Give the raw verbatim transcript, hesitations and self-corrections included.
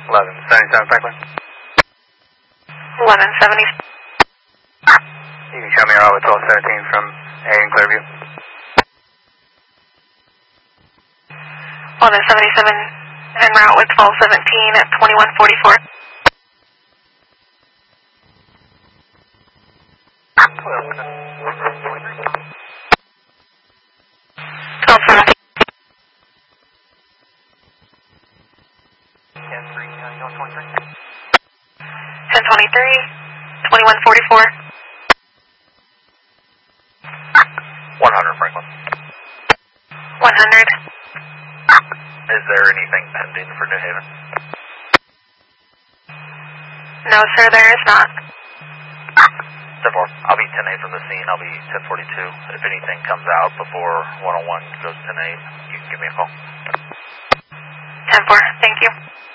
eleven seventy-seven Franklin. eleven seventy. You can show me your with twelve seventeen from A in Clearview. eleven seventy-seven en route with twelve seventeen at twenty-one forty-four. twelve seventeen. ten twenty-three, twenty-one forty-four. one hundred Franklin. one hundred. Is there anything pending for New Haven? No, sir, there is not. ten four. I'll be ten eight from the scene. I'll be ten forty-two. If anything comes out before one oh one goes ten eight, you can give me a call. ten four, thank you.